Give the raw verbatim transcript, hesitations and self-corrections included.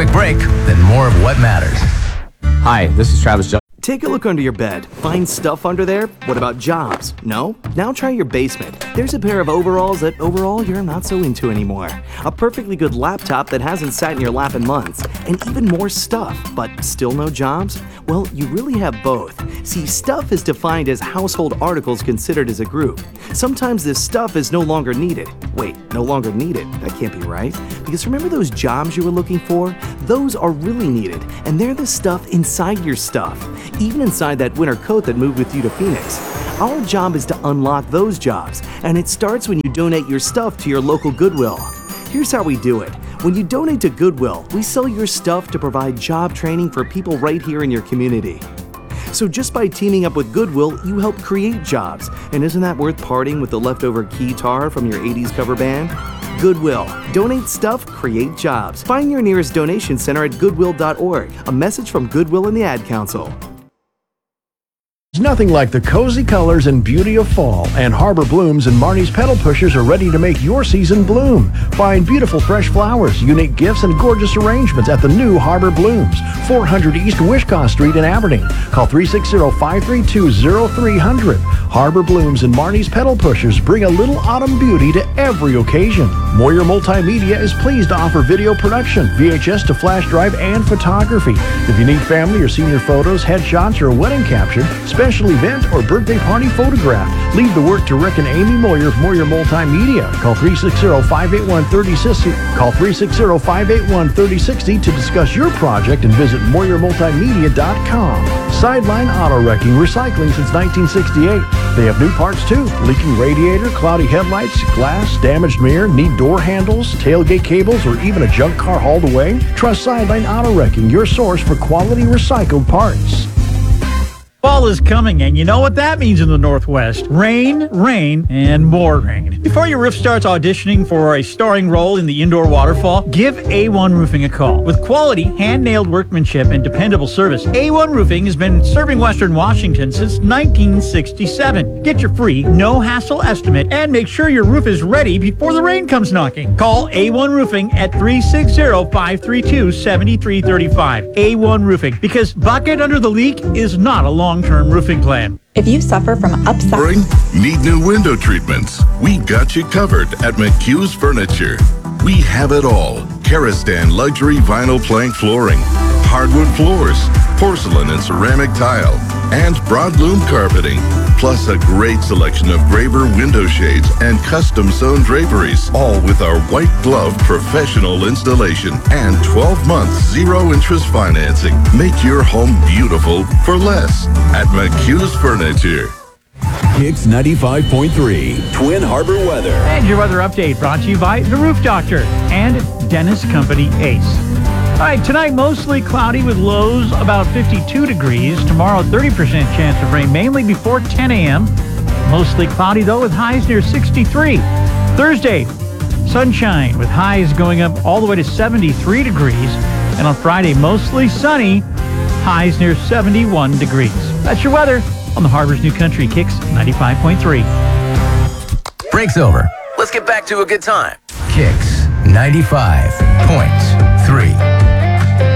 quick break, then more of what matters. Hi, this is Travis Johnson. Take a look under your bed. Find stuff under there? What about jobs? No? Now try your basement. There's a pair of overalls that overall you're not so into anymore. A perfectly good laptop that hasn't sat in your lap in months. And even more stuff, but still no jobs? Well, you really have both. See, stuff is defined as household articles considered as a group. Sometimes this stuff is no longer needed. Wait, no longer needed? That can't be right. Because remember those jobs you were looking for? Those are really needed, and they're the stuff inside your stuff. Even inside that winter coat that moved with you to Phoenix. Our job is to unlock those jobs, and it starts when you donate your stuff to your local Goodwill. Here's how we do it. When you donate to Goodwill, we sell your stuff to provide job training for people right here in your community. So just by teaming up with Goodwill, you help create jobs. And isn't that worth parting with the leftover guitar from your eighties cover band? Goodwill. Donate stuff, create jobs. Find your nearest donation center at goodwill dot org. A message from Goodwill and the Ad Council. There's nothing like the cozy colors and beauty of fall, and Harbor Blooms and Marnie's Pedal Pushers are ready to make your season bloom. Find beautiful fresh flowers, unique gifts, and gorgeous arrangements at the new Harbor Blooms, four hundred East Wishkah Street in Aberdeen. Call three six zero, five three two, zero three zero zero. Harbor Blooms and Marnie's Pedal Pushers bring a little autumn beauty to every occasion. Moyer Multimedia is pleased to offer video production, V H S to flash drive, and photography. If you need family or senior photos, headshots, or a wedding capture, special event, or birthday party photograph, leave the work to Rick and Amy Moyer of Moyer Multimedia. Call three six zero, five eight one, three zero six zero. Call three six zero, five eight one, three zero six zero to discuss your project and visit moyer multimedia dot com. Sideline Auto Wrecking, recycling since nineteen sixty-eight. They have new parts too: leaking radiator, cloudy headlights, glass, damaged mirror, need door handles, tailgate cables, or even a junk car hauled away. Trust Sideline Auto Wrecking, your source for quality recycled parts. Fall is coming, and you know what that means in the Northwest. Rain, rain, and more rain. Before your roof starts auditioning for a starring role in the indoor waterfall, give A one Roofing a call. With quality, hand-nailed workmanship and dependable service, A one Roofing has been serving Western Washington since nineteen sixty-seven. Get your free, no-hassle estimate and make sure your roof is ready before the rain comes knocking. Call A one Roofing at three six zero, five three two, seven three three five. A one Roofing, because bucket under the leak is not a long long-term roofing plan. If you suffer from upside... Spring? Need new window treatments? We got you covered at McHugh's Furniture. We have it all. Karastan luxury vinyl plank flooring, hardwood floors, porcelain and ceramic tile, and broadloom carpeting. Plus a great selection of Graver window shades and custom sewn draperies, all with our white glove professional installation and twelve month zero interest financing. Make your home beautiful for less at McHugh's Furniture. Kicks ninety-five point three, Twin Harbor weather. And your weather update brought to you by The Roof Doctor and Dennis Company Ace. All right, tonight mostly cloudy with lows about fifty-two degrees. Tomorrow, thirty percent chance of rain, mainly before ten a.m. Mostly cloudy, though, with highs near sixty-three. Thursday, sunshine with highs going up all the way to seventy-three degrees. And on Friday, mostly sunny, highs near seventy-one degrees. That's your weather on the Harbor's New Country, Kicks ninety-five point three. Break's over. Let's get back to a good time. Kicks ninety-five point